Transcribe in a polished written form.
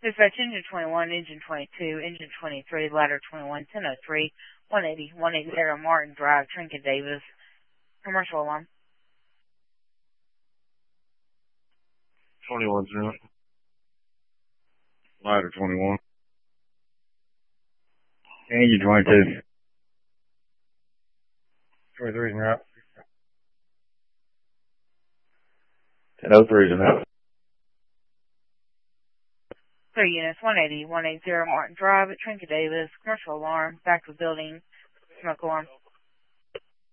Dispatch engine 21, engine 22, engine 23, ladder 21, 1003, 180, 180 Martin Drive, Trinket Davis. Commercial alarm. 21's out. Ladder 21. Engine 22. 23's out. 1003's out. 3 units, 180, 180 Martin Drive at Trinket Davis. Commercial alarm. Back to the building. Smoke alarm.